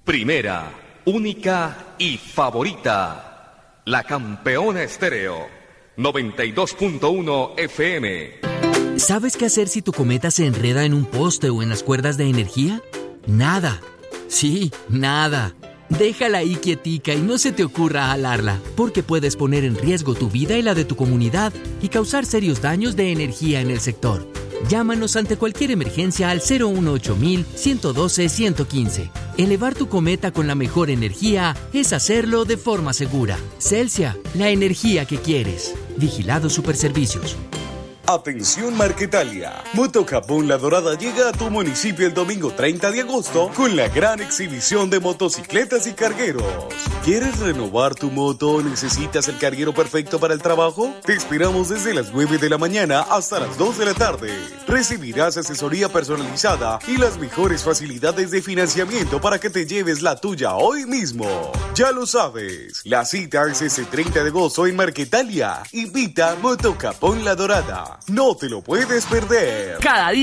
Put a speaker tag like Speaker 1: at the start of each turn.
Speaker 1: Primera, única y favorita. La Campeona Estéreo. 92.1 FM.
Speaker 2: ¿Sabes qué hacer si tu cometa se enreda en un poste o en las cuerdas de energía? Nada. Sí, nada. Déjala ahí quietica y no se te ocurra jalarla, porque puedes poner en riesgo tu vida y la de tu comunidad y causar serios daños de energía en el sector. Llámanos ante cualquier emergencia al 018-112-115. Elevar tu cometa con la mejor energía es hacerlo de forma segura. Celsia, la energía que quieres. Vigilado Superservicios.
Speaker 3: Atención Marquetalia, Motocapón La Dorada llega a tu municipio el domingo 30 de agosto con la gran exhibición de motocicletas y cargueros. ¿Quieres renovar tu moto o necesitas el carguero perfecto para el trabajo? Te esperamos desde las 9 de la mañana hasta las 2 de la tarde. Recibirás asesoría personalizada y las mejores facilidades de financiamiento para que te lleves la tuya hoy mismo. Ya lo sabes, la cita es este 30 de agosto en Marquetalia. Invita Motocapón La Dorada. No te lo puedes perder.
Speaker 2: Cada día